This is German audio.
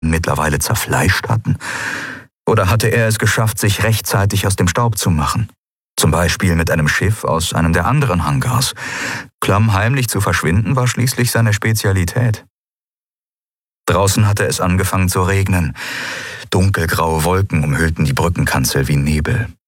mittlerweile zerfleischt hatten? Oder hatte er es geschafft, sich rechtzeitig aus dem Staub zu machen? Zum Beispiel mit einem Schiff aus einem der anderen Hangars. Klammheimlich zu verschwinden war schließlich seine Spezialität. Draußen hatte es angefangen zu regnen. Dunkelgraue Wolken umhüllten die Brückenkanzel wie Nebel.